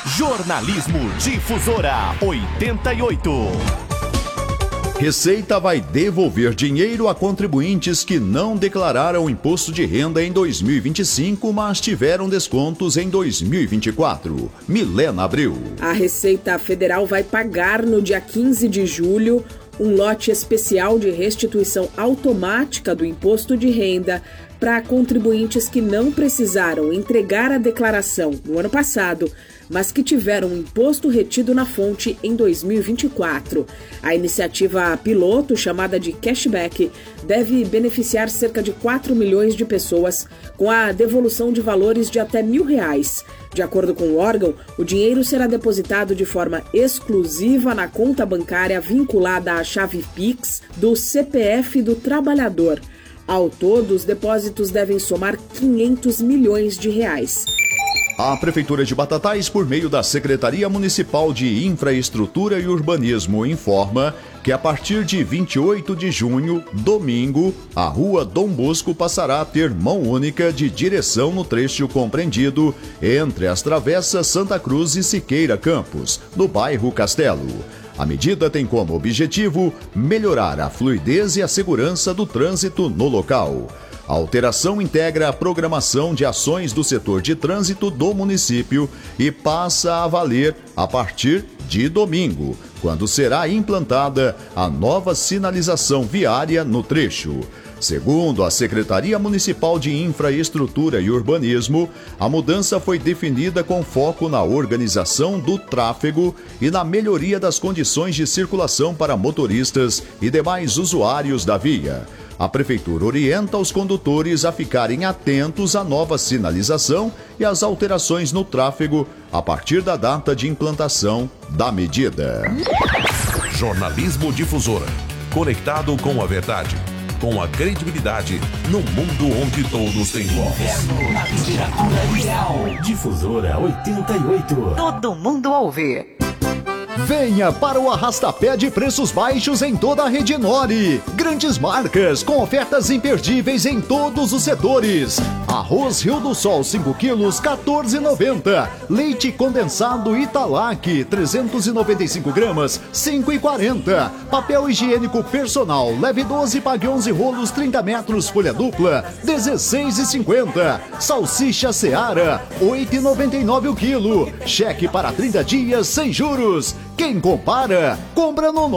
Jornalismo Difusora 88. Receita vai devolver dinheiro a contribuintes que não declararam imposto de renda em 2025, mas tiveram descontos em 2024. Milena Abreu. A Receita Federal vai pagar no dia 15 de julho um lote especial de restituição automática do imposto de renda para contribuintes que não precisaram entregar a declaração no ano passado, mas que tiveram imposto retido na fonte em 2024. A iniciativa piloto, chamada de Cashback, deve beneficiar cerca de 4 milhões de pessoas com a devolução de valores de até R$1.000. De acordo com o órgão, o dinheiro será depositado de forma exclusiva na conta bancária vinculada à chave Pix do CPF do trabalhador. Ao todo, os depósitos devem somar R$500 milhões. A Prefeitura de Batatais, por meio da Secretaria Municipal de Infraestrutura e Urbanismo, informa que a partir de 28 de junho, domingo, a Rua Dom Bosco passará a ter mão única de direção no trecho compreendido entre as travessas Santa Cruz e Siqueira Campos, no bairro Castelo. A medida tem como objetivo melhorar a fluidez e a segurança do trânsito no local. A alteração integra a programação de ações do setor de trânsito do município e passa a valer a partir de domingo, quando será implantada a nova sinalização viária no trecho. Segundo a Secretaria Municipal de Infraestrutura e Urbanismo, a mudança foi definida com foco na organização do tráfego e na melhoria das condições de circulação para motoristas e demais usuários da via. A Prefeitura orienta os condutores a ficarem atentos à nova sinalização e às alterações no tráfego a partir da data de implantação da medida. Jornalismo Difusora. Conectado com a verdade. Com a credibilidade no mundo onde todos têm voz. Na temperatura ideal. Difusora 88. Todo mundo ouve. Venha para o arrastapé de preços baixos em toda a rede Nori. Grandes marcas com ofertas imperdíveis em todos os setores. Arroz Rio do Sol 5 quilos, 14,90. Leite condensado Italac, 395 gramas, 5,40. Papel higiênico personal, leve 12, pague 11 rolos, 30 metros, folha dupla, 16,50. Salsicha Seara, 8,99 o quilo. Cheque para 30 dias sem juros. Quem compara, compra no